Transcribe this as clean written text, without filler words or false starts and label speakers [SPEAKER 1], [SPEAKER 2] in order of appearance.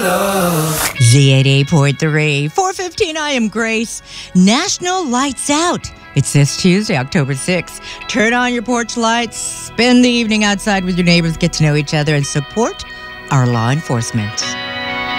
[SPEAKER 1] Z88.3, 4:15. I am Grace. National Lights Out. It's this Tuesday, October 6th. Turn on your porch lights, spend the evening outside with your neighbors, get to know each other, and support our law enforcement.